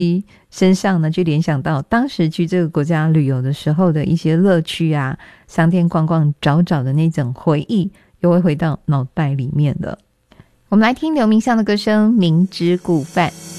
身上呢，去联想到当时去这个国家旅游的时候的一些乐趣啊，商店逛逛找找的那种回忆又会回到脑袋里面了。我们来听刘明湘的歌声《明知故犯》。